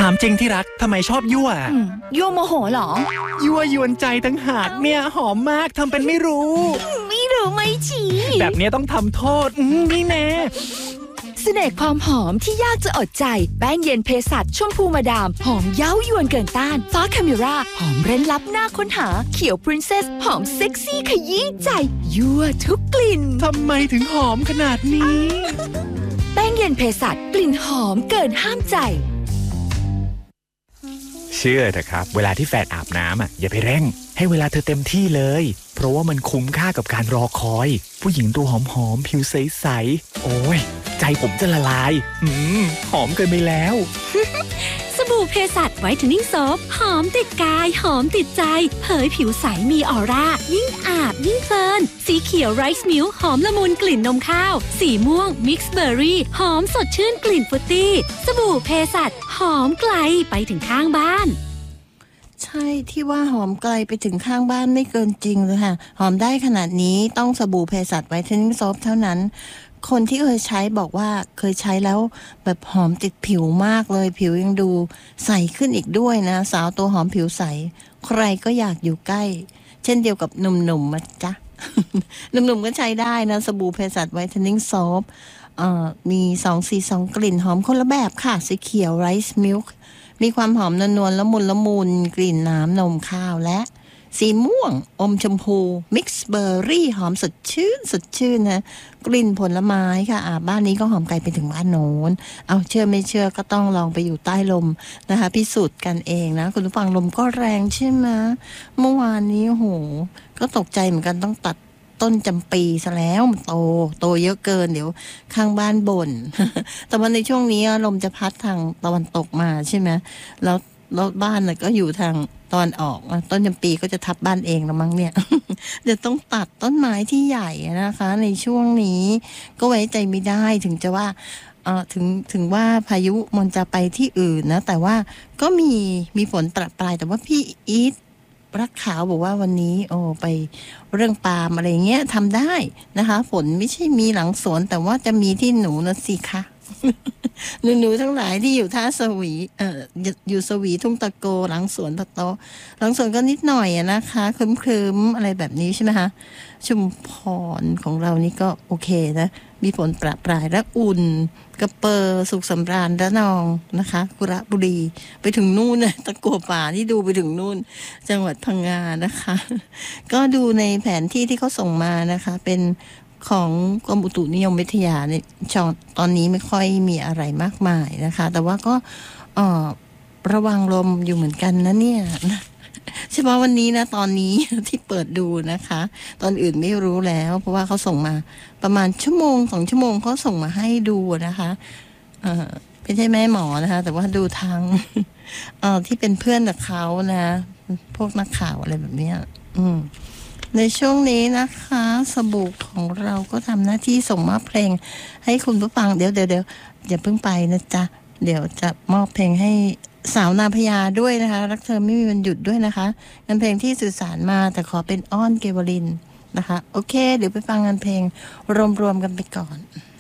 ามจริงที่รักทำไมชอบยั่วยั่วโมโหเหรอยั่วยวนใจตั้งหากเนี่ยหอมมากทำเป็นไม่รู้ไม่ชี้แบบนี้ต้องทำโทษนี่แน่เสน่ห์ความหอมที่ยากจะอดใจแป้งเย็นเภสัชชมพูมาดามหอมเย้ายวนเกินต้านฟ้าคาเมราหอมเร้นลับน่าค้นหาเขียวพรินเซสหอมเซ็กซี่ขยี้ใจยั่วทุกกลิ่นทำไมถึงหอมขนาดนี้แป้งเย็นเภสัชกลิ่นหอมเกินห้ามใจเชื่อเถอะครับเวลาที่แฟนอาบน้ำอย่าไปเร่งให้เวลาเธอเต็มที่เลยเพราะว่ามันคุ้มค่ากับการรอคอยผู้หญิงตัวหอมๆผิวใสๆโอ้ยใจผมจะละลายหอมเกินไปแล้วสบู่เภสัชไวท์เทนนิ่งโซฟหอมติดกายหอมติดใจเผยผิวใสมีออร่ายิ่งอาบยิ่งเพลินสีเขียวไรซ์มิลค์หอมละมุนกลิ่นนมข้าวสีม่วงมิกซ์เบอร์รี่หอมสดชื่นกลิ่นฟรุตตี้สบู่เภสัชหอมไกลไปถึงข้างบ้านใช่ที่ว่าหอมไกลไปถึงข้างบ้านไม่เกินจริงเลยค่ะหอมได้ขนาดนี้ต้องสบู่เภสัชไวท์เทนนิ่งโซฟเท่านั้นคนที่เคยใช้บอกว่าเคยใช้แล้วแบบหอมติดผิวมากเลยผิวยังดูใสขึ้นอีกด้วยนะสาวตัวหอมผิวใสใครก็อยากอยู่ใกล้เช่นเดียวกับหนุ่มๆนะจ๊ะ หนุ่มๆก็ใช้ได้นะสบู่เภสัชไวท์เทนนิ่งโซฟมี2 สี2กลิ่นหอมคนละแบบค่ะสีเขียวไรซ์มิลค์มีความหอมนวลละมุนกลิ่นน้ำนมข้าวและสีม่วงอมชมพูมิกซ์เบอร์รี่หอมสดชื่นนะกลิ่นผลไม้ค่ะบ้านนี้ก็หอมไกลไปถึงบ้านโน้นเอาเชื่อไม่เชื่อก็ต้องลองไปอยู่ใต้ลมนะคะพิสูจน์กันเองนะคุณผู้ฟังลมก็แรงใช่ไหมเมื่อวานนี้โหก็ตกใจเหมือนกันต้องตัดต้นจำปีซะแล้วมันโตเยอะเกินเดี๋ยวข้างบ้านบ่น แต่ว่าในช่วงนี้ลมจะพัดทางตะวันตกมาใช่ไหมแล้วบ้านก็อยู่ทางตอนออกต้นจำปีก็จะทับบ้านเองแล้วมั้งเนี่ย เดี๋ยวต้องตัดต้นไม้ที่ใหญ่นะคะในช่วงนี้ก็ไว้ใจไม่ได้ถึงจะว่าถึงว่าพายุมันจะไปที่อื่นนะแต่ว่าก็มีฝนประปรายแต่ว่าพี่อีทรักขาวบอกว่าวันนี้ไปเรื่องปาล์มอะไรเงี้ยทำได้นะคะฝนไม่ใช่มีหลังสวนแต่ว่าจะมีที่หนูนะสิคะ หนูทั้งหลายที่อยู่ท่าสวีอยู่สวีทุ่งตะโกหลังสวนตะโตหลังสวนก็นิดหน่อยนะคะครึ้มๆอะไรแบบนี้ใช่ไหมคะชุมพรของเรานี่ก็โอเคนะมีฝนประปรายและอุ่นกระเปอสุขสำราญระนองนะคะกุระบุรีไปถึงนู่นนะตะกัวป่าที่ดูไปถึงนู่นจังหวัดพังงานะคะก็ดูในแผนที่ที่เขาส่งมานะคะเป็นของกรมอุตุนิยมวิทยาเนี่ยตอนนี้ไม่ค่อยมีอะไรมากมายนะคะแต่ว่าก็ระวังลมอยู่เหมือนกันนะเนี่ยเฉพาะวันนี้นะตอนนี้ที่เปิดดูนะคะตอนอื่นไม่รู้แล้วเพราะว่าเขาส่งมาประมาณ1-2 ชั่วโมงเขาส่งมาให้ดูนะคะไม่ใช่แม่หมอนะคะแต่ว่าดูทางที่เป็นเพื่อนกับเขานะพวกนักข่าวอะไรแบบนี้ในช่วงนี้นะคะสบู่ของเราก็ทำหน้าที่ส่งมอบเพลงให้คุณผู้ฟังเดี๋ยวอย่าเพิ่งไปนะจ๊ะเดี๋ยวจะมอบเพลงให้สาวนาพญาด้วยนะคะรักเธอไม่มีวันหยุดด้วยนะคะงานเพลงที่สื่อสารมาแต่ขอเป็นอ้อนเกวลินนะคะโอเคเดี๋ยวไปฟังงานเพลงรวมๆกันไปก่อน